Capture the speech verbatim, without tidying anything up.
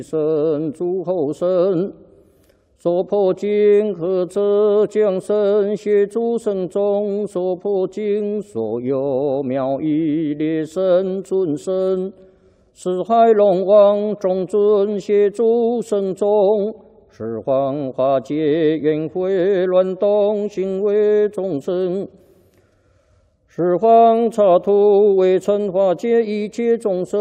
神诸后生，所破经和者将生协诸圣众，所破经所有妙义列神尊神，四海龙王众尊协诸圣众，十方化界圆会乱动行为众生。 十方刹土为成化界一切众生。